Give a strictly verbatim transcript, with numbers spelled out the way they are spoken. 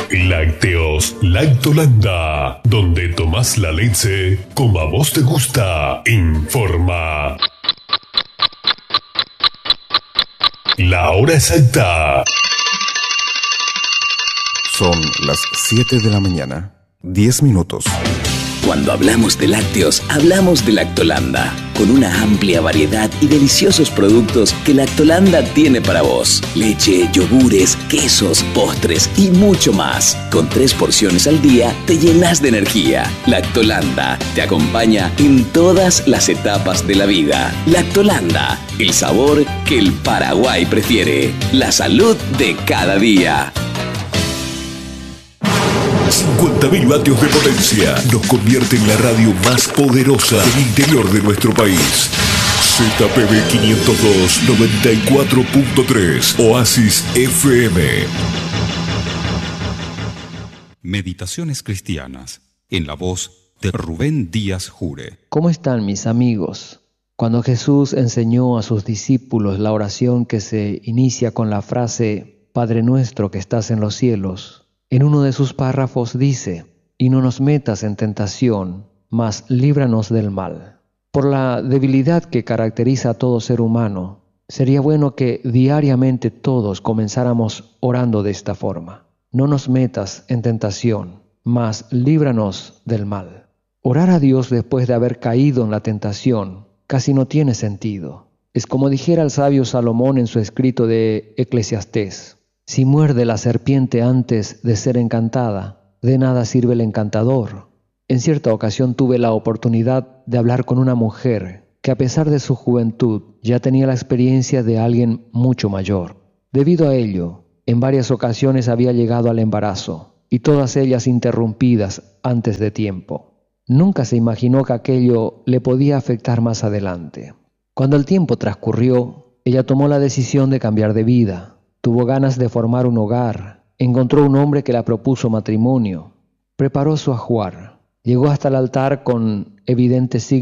Lácteos Lactolanda, donde tomás la leche como a vos te gusta. Informa. La hora exacta. Son las siete de la mañana, diez minutos. Cuando hablamos de lácteos, hablamos de Lactolanda, con una amplia variedad y deliciosos productos que Lactolanda tiene para vos. Leche, yogures, quesos, postres y mucho más. Con tres porciones al día te llenas de energía. Lactolanda te acompaña en todas las etapas de la vida. Lactolanda, el sabor que el Paraguay prefiere. La salud de cada día. cincuenta mil vatios de potencia nos convierte en la radio más poderosa del interior de nuestro país. Z P B quinientos dos, noventa y cuatro punto tres, Oasis F M. Meditaciones cristianas, en la voz de Rubén Díaz Jure. ¿Cómo están mis amigos? Cuando Jesús enseñó a sus discípulos la oración que se inicia con la frase Padre nuestro que estás en los cielos, en uno de sus párrafos dice, y no nos metas en tentación, mas líbranos del mal. Por la debilidad que caracteriza a todo ser humano, sería bueno que diariamente todos comenzáramos orando de esta forma. No nos metas en tentación, mas líbranos del mal. Orar a Dios después de haber caído en la tentación casi no tiene sentido. Es como dijera el sabio Salomón en su escrito de Eclesiastés. Si muerde la serpiente antes de ser encantada, de nada sirve el encantador. En cierta ocasión tuve la oportunidad de hablar con una mujer que a pesar de su juventud ya tenía la experiencia de alguien mucho mayor. Debido a ello, en varias ocasiones había llegado al embarazo, y todas ellas interrumpidas antes de tiempo. Nunca se imaginó que aquello le podía afectar más adelante. Cuando el tiempo transcurrió, ella tomó la decisión de cambiar de vida. Tuvo ganas de formar un hogar, encontró un hombre que la propuso matrimonio, preparó su ajuar, llegó hasta el altar con evidentes signos